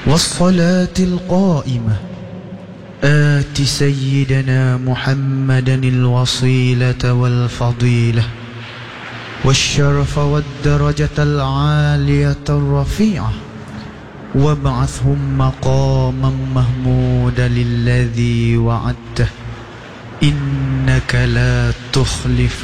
والصلاة القائمة آت سيدنا محمدا الوصيلة والفضيلة والشرف والدرجة العالية الرفيعة وابعثهم مقاما محمودا للذي وعدته إنك لا تخلف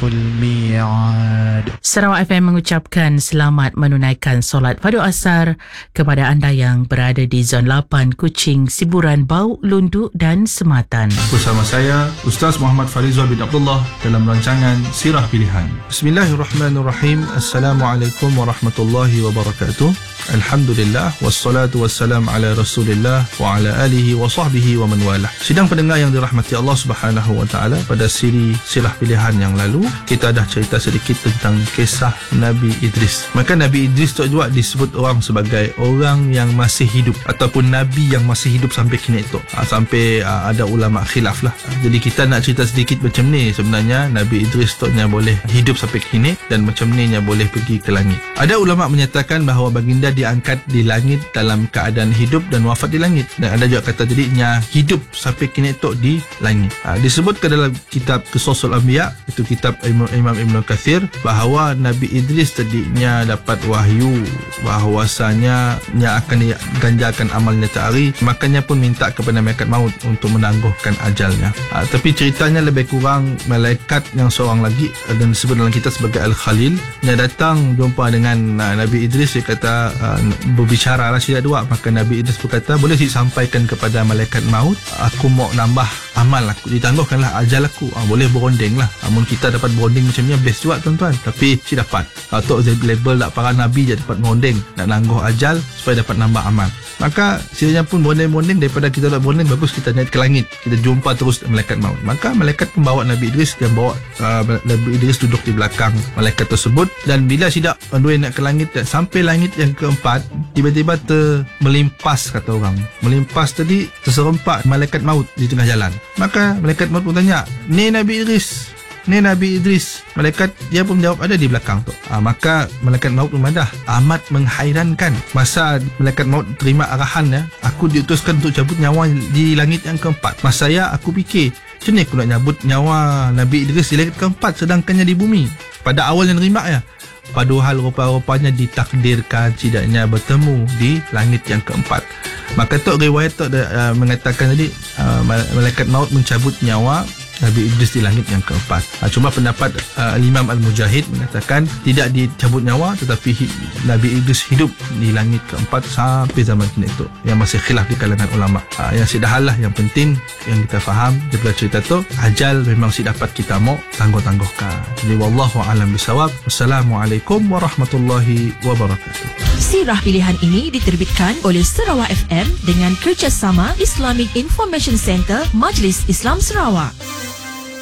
الميعاد. Sarawak FM mengucapkan selamat menunaikan solat fardu asar kepada anda yang berada di Zon 8 Kuching, Siburan, Bau, Lundu dan Sematan. Bersama saya Ustaz Muhammad Farizal bin Abdullah dalam rancangan Sirah Pilihan. Bismillahirrahmanirrahim. Assalamualaikum warahmatullahi wabarakatuh. Alhamdulillah wassalatu wassalam ala Rasulillah wa ala alihi wa sahbihi wa man walah. Sidang pendengar yang dirahmati Allah Subhanahu wa taala, pada siri Sirah Pilihan yang lalu kita dah cerita sedikit tentang kisah Nabi Idris. Maka Nabi Idris tu juga disebut orang sebagai orang yang masih hidup ataupun nabi yang masih hidup sampai kini itu. Sampai ada ulama khilaf lah. Jadi kita nak cerita sedikit macam ni, sebenarnya Nabi Idris tu nya boleh hidup sampai kini dan macam ni nya boleh pergi ke langit. Ada ulama menyatakan bahawa baginda diangkat di langit dalam keadaan hidup dan wafat di langit, dan ada juga kata jadinya hidup sampai kini tu di langit. Disebut ke dalam kitab Qisasul Anbiya, itu kitab Imam Ibn Kathir, bahawa Nabi Idris tadinya dapat wahyu bahawasanya nya akan diganjarkan amalnya sehari, makanya pun minta kepada malaikat maut untuk menangguhkan ajalnya. Tapi ceritanya lebih kurang malaikat yang seorang lagi dan disebut dalam kitab sebagai Al-Khalil, yang datang jumpa dengan Nabi Idris. Dia kata berbicara lah sila dua. Maka Nabi Idris berkata, boleh sih sampaikan kepada malaikat maut, aku mau nambah amal aku, ditangguhkanlah ajal aku. Boleh beronding lah. Namun kita dapat beronding macam ni best juga tuan-tuan. Tapi si dapat atau label tak para Nabi je dapat beronding, nak nangguh ajal supaya dapat nambah amal. Maka silanya pun bonding-bonding, daripada kita nak bonding, bagus kita naik ke langit, kita jumpa terus malaikat maut. Maka malaikat membawa Nabi Idris, dan bawa Nabi Idris duduk di belakang malaikat tersebut. Dan bila sidak dua nak ke langit, sampai langit yang keempat, tiba-tiba melimpas, kata orang, melimpas tadi terserempak malaikat maut di tengah jalan. Maka malaikat maut pun tanya, ni Nabi Idris, ni Nabi Idris. Malaikat dia pun menjawab, ada di belakang tu. Maka malaikat maut memadah, amat menghairankan. Masa malaikat maut terima arahan, aku diutuskan untuk cabut nyawa di langit yang keempat. Masa aku fikir, macam ni aku nak cabut nyawa Nabi Idris di langit keempat, sedangkannya di bumi. Pada awalnya nerima padahal rupa-rupanya ditakdirkan tidaknya bertemu di langit yang keempat. Maka tu riwayat tu mengatakan tadi malaikat maut mencabut nyawa Nabi Idris di langit yang keempat. Cuma pendapat Imam Al-Mujahid mengatakan tidak dicabut nyawa, tetapi Nabi Idris hidup di langit keempat sampai zaman kini itu, yang masih khilaf di kalangan ulama. Yang sidahal lah, yang penting yang kita faham daripada cerita tu, ajal memang si dapat kita mau tangguh-tangguhkan. Jadi wallahu a'lam bisawab. Wassalamualaikum warahmatullahi wabarakatuh. Sirah Pilihan ini diterbitkan oleh Sarawak FM dengan kerjasama Islamic Information Center Majlis Islam Sarawak.